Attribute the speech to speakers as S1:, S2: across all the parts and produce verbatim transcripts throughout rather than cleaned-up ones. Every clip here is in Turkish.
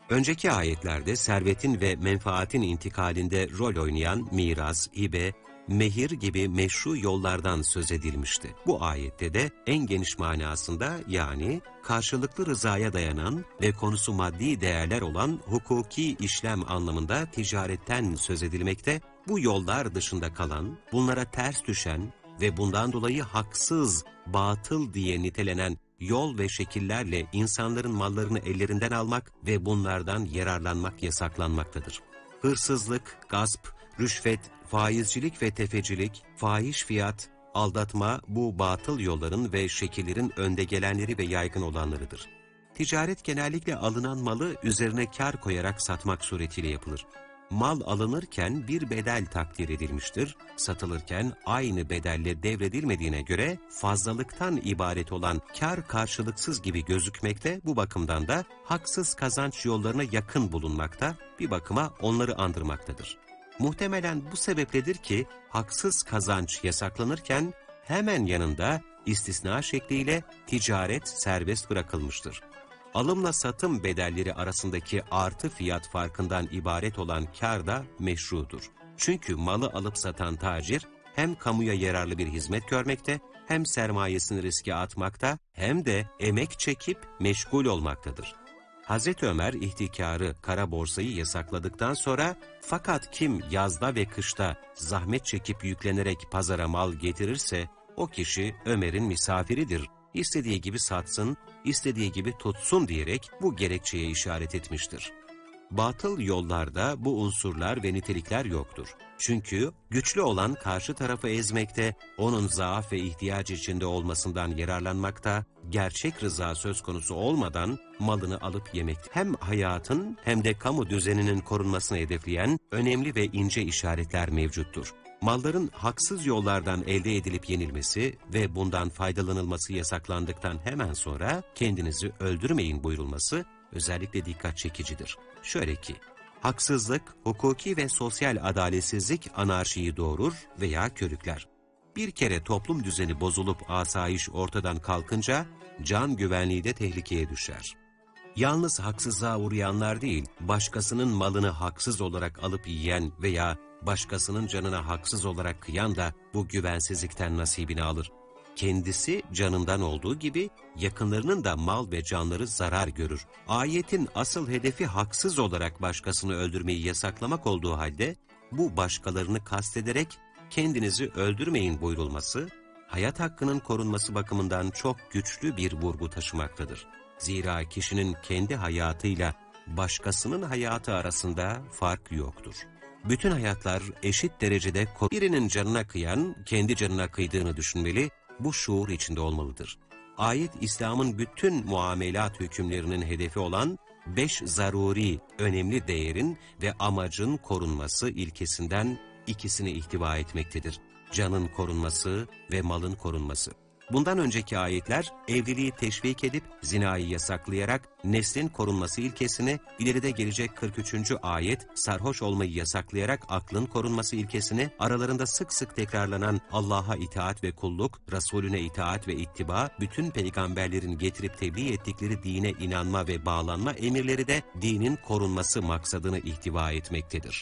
S1: Önceki ayetlerde servetin ve menfaatin intikalinde rol oynayan miras, hibe, mehir gibi meşru yollardan söz edilmişti. Bu ayette de en geniş manasında, yani karşılıklı rızaya dayanan ve konusu maddi değerler olan hukuki işlem anlamında ticaretten söz edilmekte, bu yollar dışında kalan, bunlara ters düşen ve bundan dolayı haksız, batıl diye nitelenen yol ve şekillerle insanların mallarını ellerinden almak ve bunlardan yararlanmak yasaklanmaktadır. Hırsızlık, gasp, rüşvet, faizcilik ve tefecilik, fahiş fiyat, aldatma bu batıl yolların ve şekillerin önde gelenleri ve yaygın olanlarıdır. Ticaret genellikle alınan malı üzerine kar koyarak satmak suretiyle yapılır. Mal alınırken bir bedel takdir edilmiştir, satılırken aynı bedelle devredilmediğine göre fazlalıktan ibaret olan kar karşılıksız gibi gözükmekte, bu bakımdan da haksız kazanç yollarına yakın bulunmakta, bir bakıma onları andırmaktadır. Muhtemelen bu sebepledir ki haksız kazanç yasaklanırken hemen yanında istisna şekliyle ticaret serbest bırakılmıştır. Alımla satım bedelleri arasındaki artı fiyat farkından ibaret olan kar da meşrudur. Çünkü malı alıp satan tacir hem kamuya yararlı bir hizmet görmekte, hem sermayesini riske atmakta, hem de emek çekip meşgul olmaktadır. Hazreti Ömer ihtikarı, kara borsayı yasakladıktan sonra, fakat kim yazda ve kışta zahmet çekip yüklenerek pazara mal getirirse o kişi Ömer'in misafiridir, İstediği gibi satsın, istediği gibi tutsun diyerek bu gerekçeye işaret etmiştir. Batıl yollarda bu unsurlar ve nitelikler yoktur. Çünkü güçlü olan karşı tarafı ezmekte, onun zaaf ve ihtiyaç içinde olmasından yararlanmakta, gerçek rıza söz konusu olmadan malını alıp yemekte. Hem hayatın hem de kamu düzeninin korunmasını hedefleyen önemli ve ince işaretler mevcuttur. Malların haksız yollardan elde edilip yenilmesi ve bundan faydalanılması yasaklandıktan hemen sonra kendinizi öldürmeyin buyurulması özellikle dikkat çekicidir. Şöyle ki, haksızlık, hukuki ve sosyal adaletsizlik anarşiyi doğurur veya körükler. Bir kere toplum düzeni bozulup asayiş ortadan kalkınca can güvenliği de tehlikeye düşer. Yalnız haksızlığa uğrayanlar değil, başkasının malını haksız olarak alıp yiyen veya başkasının canına haksız olarak kıyan da bu güvensizlikten nasibini alır. Kendisi canından olduğu gibi yakınlarının da mal ve canları zarar görür. Ayetin asıl hedefi haksız olarak başkasını öldürmeyi yasaklamak olduğu halde bu başkalarını kastederek kendinizi öldürmeyin buyurulması, hayat hakkının korunması bakımından çok güçlü bir vurgu taşımaktadır. Zira kişinin kendi hayatıyla başkasının hayatı arasında fark yoktur. Bütün hayatlar eşit derecede birinin canına kıyan, kendi canına kıydığını düşünmeli, bu şuur içinde olmalıdır. Ayet, İslam'ın bütün muamelat hükümlerinin hedefi olan beş zaruri, önemli değerin ve amacın korunması ilkesinden ikisini ihtiva etmektedir. Canın korunması ve malın korunması. Bundan önceki ayetler evliliği teşvik edip zinayı yasaklayarak neslin korunması ilkesini, ileride gelecek kırk üçüncü ayet sarhoş olmayı yasaklayarak aklın korunması ilkesini, aralarında sık sık tekrarlanan Allah'a itaat ve kulluk, Resulüne itaat ve ittiba, bütün peygamberlerin getirip tebliğ ettikleri dine inanma ve bağlanma emirleri de dinin korunması maksadını ihtiva etmektedir.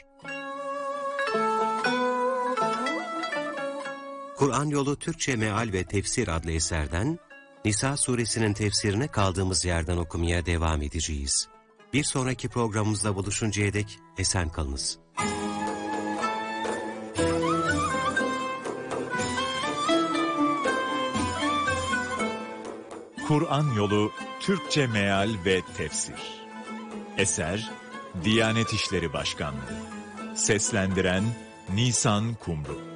S1: Kur'an Yolu Türkçe Meal ve Tefsir adlı eserden Nisa suresinin tefsirine kaldığımız yerden okumaya devam edeceğiz. Bir sonraki programımızda buluşuncaya dek esen kalınız.
S2: Kur'an Yolu Türkçe Meal ve Tefsir. Eser Diyanet İşleri Başkanlığı. Seslendiren Nisan Kumru.